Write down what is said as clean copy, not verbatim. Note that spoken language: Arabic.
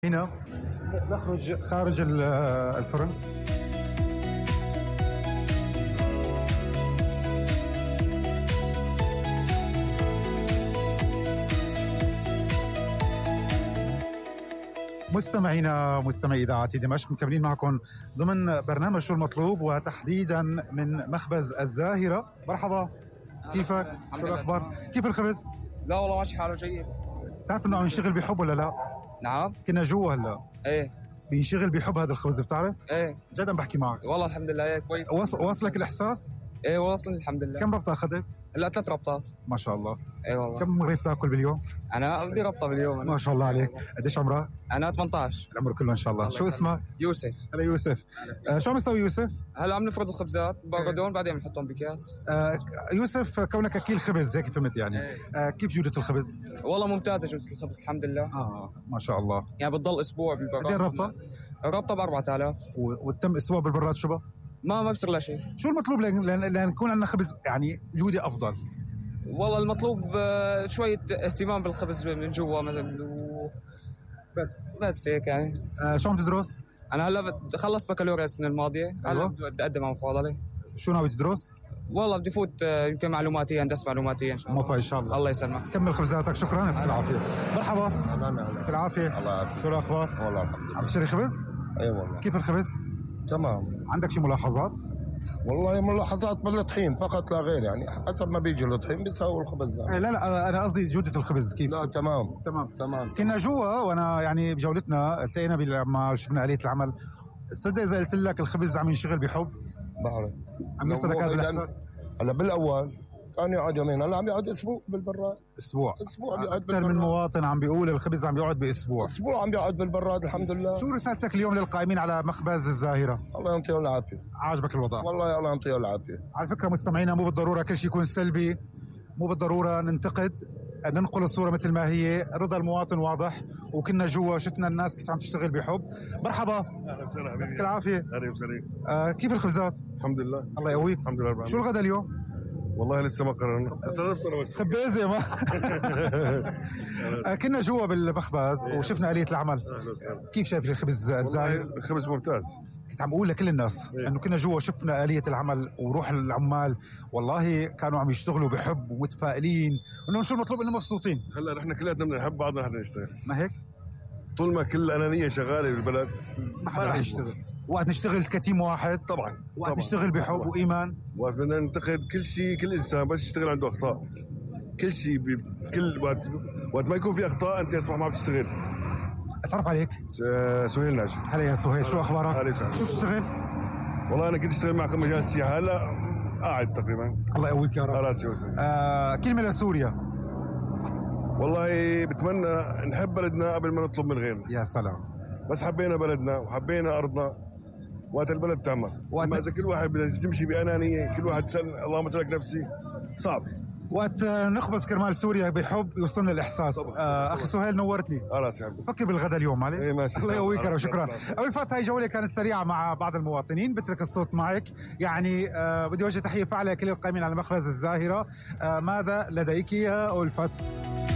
هنا نخرج خارج الفرن. مستمعي إذاعة دمشق، مكملين معكم ضمن برنامج شو المطلوب، وتحديدا من مخبز الزاهرة. مرحبا، كيفك؟ شو الأخبار؟ كيف الخبز؟ لا والله ماشي حاله جيد. تعرف إنه عم ينشغل بحب ولا لا؟ نعم كنا جوا هلا. ايه بينشغل بحب هذا الخبز، بتعرف؟ ايه جد بحكي معك. والله الحمد لله ايه كويس. وصلك الإحساس؟ ايه وصل الحمد لله. كم ربطة أخذت؟ هلا 3 ربطات. ما شاء الله. ايه والله. كم رغيف تاكل باليوم؟ انا بدي ربطه باليوم. ما شاء الله عليك. قديش عمرك؟ انا 18. العمر كله ان شاء الله. شو اسمك؟ يوسف. هلا يوسف. شو عم يسوي يوسف؟ هلا عم نفرد الخبزات باردون بعدين بنحطهم بكاس. يوسف، كونك اكيل خبز هيك فهمت يعني. كيف جودة الخبز؟ والله ممتازه جودة الخبز الحمد لله. ما شاء الله. يعني بتضل اسبوع بالبراد. قد ايه الربطة؟ الربطه ب 4000. وتم اسبوع بالبراد شو بقى؟ ما بصير لا شيء. شو المطلوب لنكون عندنا خبز يعني جودة افضل؟ والله المطلوب شويه اهتمام بالخبز من جوا مثلا بس هيك يعني. شو عم تدرس؟ انا هلا خلصت بكالوريا السنه الماضيه. هلا بدي اقدم على مفاضله. شو ناوي تدرس؟ والله بدي فوت يمكن معلوماتيه، هندسه معلوماتيه ان شاء الله. موفق ان شاء الله. الله يسلمك. كمل خبزاتك. شكرا، يعطيك العافيه. مرحبا. يعطيك العافيه. الله يعافيك. شو الاخبار؟ والله الحمد لله. عم تشتري خبز؟ اي والله. كيف الخبز؟ تمام. عندك شي ملاحظات؟ والله ملاحظات بالطحين فقط لا غير، يعني حسب ما بيجي الطحين بيساوي الخبز. لا انا قصدي جودة الخبز كيف؟ لا تمام. كنا جوا وانا يعني بجولتنا التقينا لما شفنا آلية العمل. تصدق اذا قلت لك الخبز عم ينشغل بحب؟ بعرف. عم يوصلك هذا الاحساس؟ هلا بالاول كان يقعد يومين، هلا عم يقعد اسبوع بالبراد. اسبوع بيقعد اكثر من مواطن عم بيقول الخبز عم يقعد باسبوع. اسبوع عم يقعد بالبراد الحمد لله. شو رسالتك اليوم للقائمين على مخبز الزاهرة؟ الله يعطيه العافيه. عاجبك الوضع؟ والله الله يعطيه العافيه. على فكره مستمعينا، مو بالضروره كل شيء يكون سلبي، مو بالضروره ننتقد، ننقل الصوره مثل ما هي. رضا المواطن واضح، وكنا جوا شفنا الناس كيف عم تشتغل بحب. مرحبا. اهلا وسهلا. يعطيك العافيه. اهلا وسهلا. كيف الخبزات؟ الحمد لله. الله يقويك. الحمد لله. شو الغدا اليوم؟ والله لسه ما قررنا. تصرفت انا بس. خبازه ما كنا جوا بالمخبز وشفنا آلية العمل. كيف شايف الخبز الزاهر؟ الخبز ممتاز. كنت عم اقول لكل الناس انه كنا جوا شفنا آلية العمل وروح العمال، والله كانوا عم يشتغلوا بحب ومتفائلين انه شو المطلوب، انه مبسوطين. هلا نحن كلياتنا بنحب بعضنا، نحن نشتغل. ما هيك؟ طول ما كل انانيه شغاله بالبلد ما حدا رح يشتغل. وقت نشتغل كتيم واحد طبعا. وقت نشتغل بحب وايمان. وقت بدنا ننتقد كل شيء، كل انسان بس يشتغل عنده اخطاء. كل شيء كل وقت ما يكون في اخطاء انت اصبح ما بتشتغل. اتعرف عليك؟ سهيل ناجي. هلا يا سهيل، شو اخبارك؟ هلا. شو بتشتغل؟ والله انا كنت اشتغل مع مجال السياحه، هلا قاعد تقريبا. الله يقويك يا رب. راسي وسهل. كلمه لسوريا. والله بتمنى نحب بلدنا قبل ما نطلب من غيرنا. يا سلام. بس حبينا بلدنا وحبينا ارضنا، وقت البلد تعمر. اما اذا كل واحد بده تمشي بانانيه، كل واحد يسال اللهم اسالك نفسي، صعب. وقت نخبز كرمال سوريا بحب يوصلنا الاحساس. اخي سهيل نورتني. راسي حبيبي. فكر بالغدا اليوم معلش. ايه ماشي. الله يقويك يا رب. شكرا. اول فتره هي جوله كانت سريعه مع بعض المواطنين، بترك الصوت معك. يعني بدي اوجه تحيه فعلا لكل القائمين على مخبز الزاهره. ماذا لديك يا ألفت؟